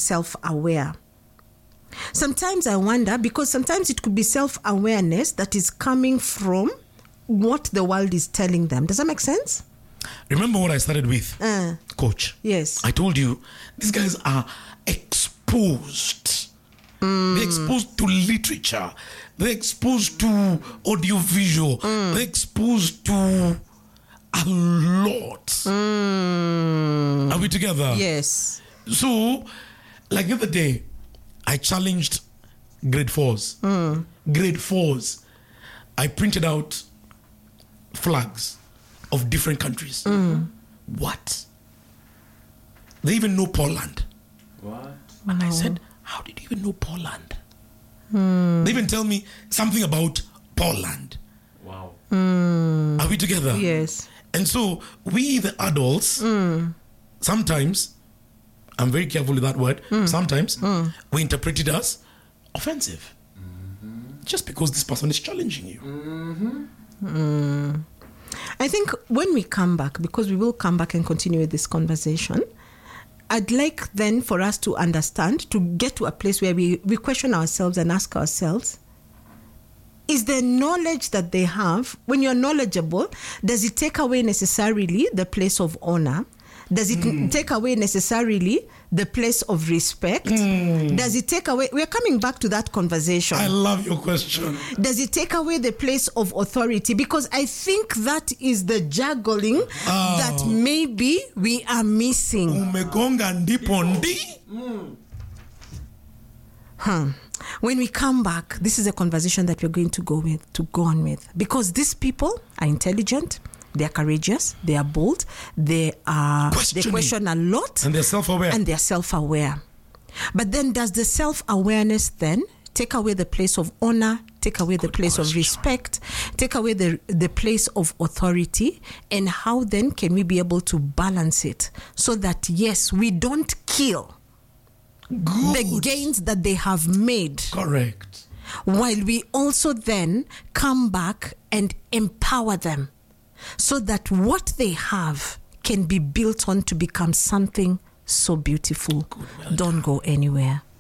self-aware. Sometimes I wonder, because sometimes it could be self-awareness that is coming from what the world is telling them. Does that make sense? Remember what I started with, Coach? Yes. I told you, these guys are exposed. They're exposed to literature. They're exposed to audiovisual. They're exposed to a lot. Are we together? Yes. So, like the other day, I challenged grade 4s. Grade 4s. I printed out flags of different countries. What? They even know Poland. What? And I said, how did you even know Poland? They even tell me something about Poland. Wow. Are we together? Yes. And so we, the adults, sometimes, I'm very careful with that word, sometimes we interpret it as offensive. Just because this person is challenging you. I think when we come back, because we will come back and continue with this conversation, I'd like then for us to understand, to get to a place where we question ourselves and ask ourselves, is the knowledge that they have, when you're knowledgeable, does it take away necessarily the place of honor? Does it take away necessarily the place of respect? Does it take away... We're coming back to that conversation. I love your question. Does it take away the place of authority? Because I think that is the juggling that maybe we are missing. Umegonga ndipo ndi. When we come back, this is a conversation that we're going to go on with. Because these people are intelligent, they are courageous, they are bold, they question a lot. And they're self-aware. And they're self-aware. But then does the self-awareness then take away the place of honor, take away the place of respect, take away the place of authority? And how then can we be able to balance it so that, yes, we don't kill the gains that they have made? Correct. While we also then come back and empower them so that what they have can be built on to become something so beautiful. Don't go anywhere.